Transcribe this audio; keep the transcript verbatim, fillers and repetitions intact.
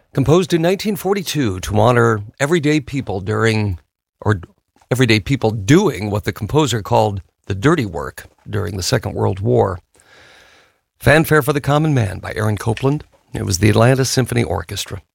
Composed in nineteen forty-two to honor everyday people during, or everyday people doing what the composer called the dirty work during the Second World War. Fanfare for the Common Man by Aaron Copland. It was the Atlanta Symphony Orchestra.